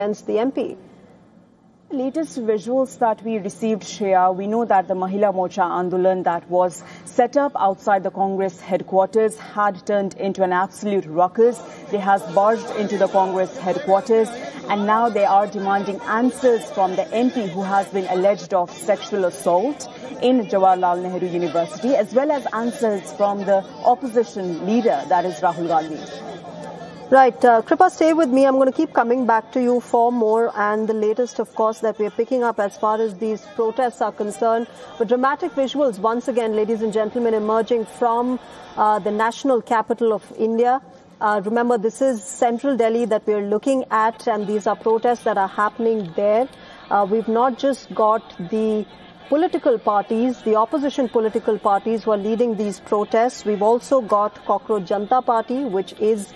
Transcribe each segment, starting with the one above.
against the MP. Latest visuals that we received, Shreya, we know that the Mahila Morcha Andolan that was set up outside the Congress headquarters had turned into an absolute ruckus. They has barged into the Congress headquarters and now they are demanding answers from the MP who has been alleged of sexual assault in Jawaharlal Nehru University, as well as answers from the opposition leader, that is Rahul Gandhi. Right, Kripa, stay with me. I'm going to keep coming back to you for more, and the latest, of course, that we're picking up as far as these protests are concerned. But dramatic visuals, once again, ladies and gentlemen, emerging from the national capital of India. Remember, this is central Delhi that we're looking at, and these are protests that are happening there. We've not just got the political parties, the opposition political parties who are leading these protests. We've also got Cockroach Janata Party, which is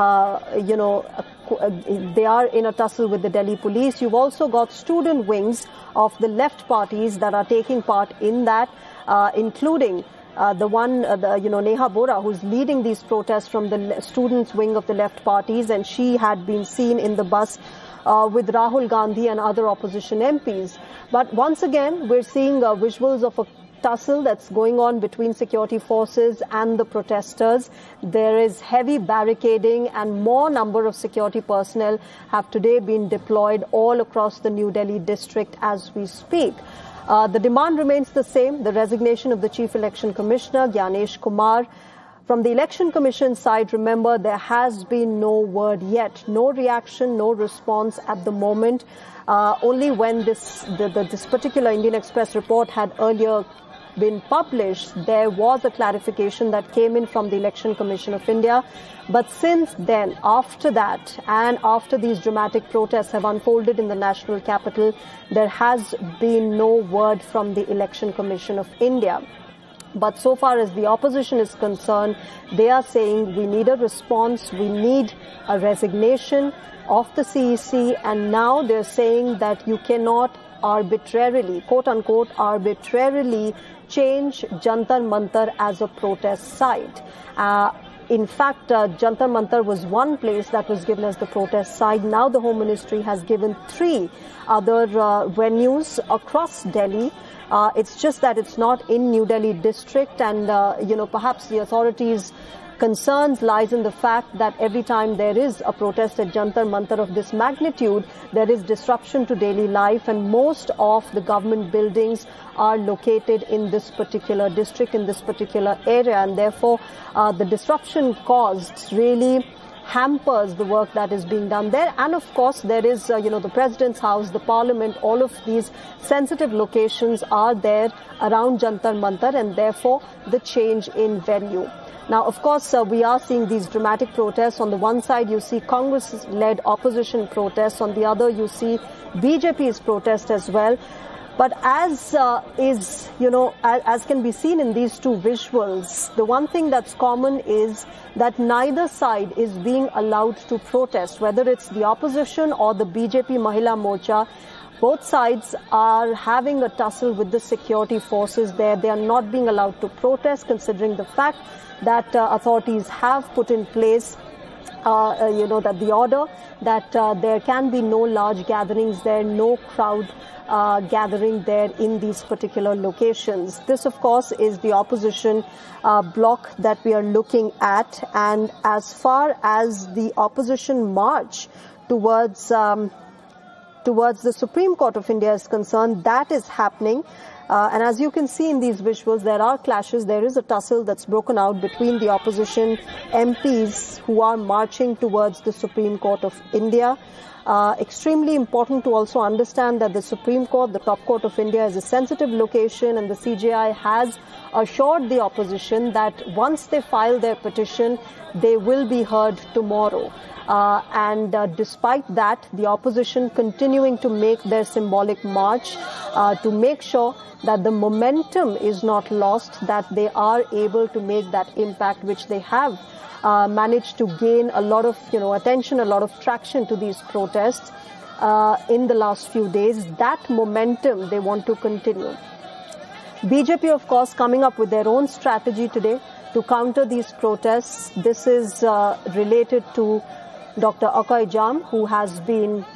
they are in a tussle with the Delhi police. You've also got student wings of the left parties that are taking part in that, including Neha Bora, who's leading these protests from the students' wing of the left parties, and she had been seen in the bus with Rahul Gandhi and other opposition MPs. But once again, we're seeing visuals of a tussle that's going on between security forces and the protesters. There is heavy barricading and more number of security personnel have today been deployed all across the New Delhi district as we speak. The demand remains the same, the resignation of the Chief Election Commissioner, Gyanesh Kumar. From the Election Commission side, remember, there has been no word yet, no reaction, no response at the moment. Only when this particular Indian Express report had earlier been published, there was a clarification that came in from the Election Commission of India. But since then, after that, and after these dramatic protests have unfolded in the national capital, there has been no word from the Election Commission of India. But so far as the opposition is concerned, they are saying we need a response, we need a resignation of the CEC, and now they're saying that you cannot arbitrarily, quote-unquote, arbitrarily change Jantar Mantar as a protest site. In fact, Jantar Mantar was one place that was given as the protest site. Now the Home Ministry has given 3 other venues across Delhi. It's just that it's not in New Delhi district, and perhaps the authorities' concerns lies in the fact that every time there is a protest at Jantar Mantar of this magnitude, there is disruption to daily life, and most of the government buildings are located in this particular district, in this particular area, and therefore the disruption caused really hampers the work that is being done there. And of course, there is, the President's house, the Parliament, all of these sensitive locations are there around Jantar Mantar, and therefore the change in venue. Now, of course, we are seeing these dramatic protests. On the one side, you see Congress-led opposition protests. On the other, you see BJP's protest as well. But as can be seen in these 2 visuals, the one thing that's common is that neither side is being allowed to protest, whether it's the opposition or the BJP Mahila Morcha. Both sides are having a tussle with the security forces there. They are not being allowed to protest, considering the fact that authorities have put in place that the order that there can be no large gatherings there, no crowd gathering there in these particular locations. This, of course, is the opposition bloc that we are looking at. And as far as the opposition march towards the Supreme Court of India is concerned, that is happening. And as you can see in these visuals, there are clashes. There is a tussle that's broken out between the opposition MPs who are marching towards the Supreme Court of India. Extremely important to also understand that the Supreme Court, the top court of India, is a sensitive location, and the CJI has assured the opposition that once they file their petition, they will be heard tomorrow. Despite that, the opposition continuing to make their symbolic march to make sure that the momentum is not lost, that they are able to make that impact which they have managed to gain a lot of attention, a lot of traction to these protests in the last few days. That momentum they want to continue. BJP, of course, coming up with their own strategy today to counter these protests. This is related to Dr. Akay Jam, who has been